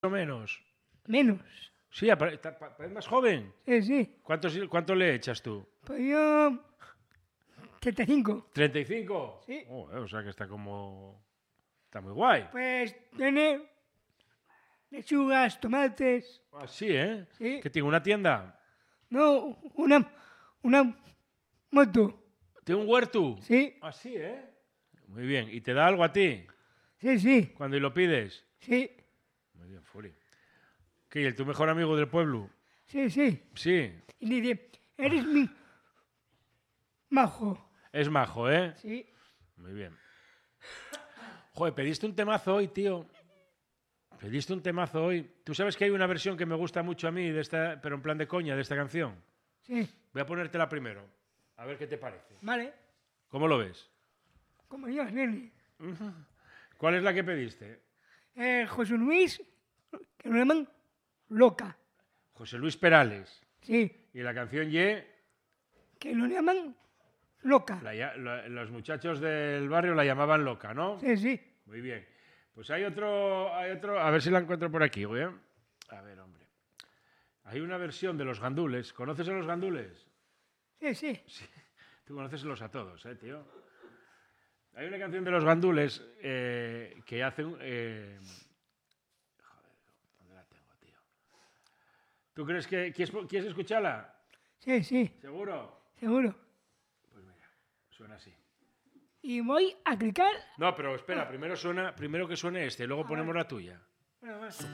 o menos? Menos. Sí, ¿es más joven? Sí, sí. ¿Cuánto le echas tú? Pues yo... 35. ¿35? Sí. O sea que está como... Está muy guay. Pues tiene lechugas, tomates. Ah, sí, ¿eh? Sí. ¿Que tiene una tienda? No, una moto. ¿Tiene un huerto? Sí, Ah, sí, ¿eh? Muy bien. ¿Y te da algo a ti sí, sí. cuando lo pides? Sí, Muy bien, Furi. ¿Qué? ¿El tu mejor amigo del pueblo? sí, sí. Sí. Y dice, eres mi majo. Es majo, ¿eh? Sí. Muy bien. Joder, pediste un temazo hoy, tío. Pediste un temazo hoy. Tú sabes que hay una versión que me gusta mucho a mí, de esta, pero en plan de coña, de esta canción. Sí. Voy a ponértela primero. A ver qué te parece. Vale. ¿Cómo lo ves? Como yo, nene. ¿Cuál es la que pediste? José Luis, que lo llaman loca. José Luis Perales. Sí. Y la canción Ye, Que lo llaman loca. los muchachos del barrio la llamaban loca, ¿no? Sí, sí. Muy bien. Pues hay otro, a ver si la encuentro por aquí, güey. A ver, hombre. Hay una versión de Los Gandules. ¿Conoces a Los Gandules? Sí, sí. Tú conoces a todos, tío. Hay una canción de Los Gandules que hace un... joder, ¿dónde la tengo, tío? ¿Tú crees que... ¿Quieres escucharla? Sí, sí. ¿Seguro? Seguro. Pues mira, suena así. Y voy a clicar. No, pero espera, primero que suene este, luego ponemos la tuya. Bueno, bueno.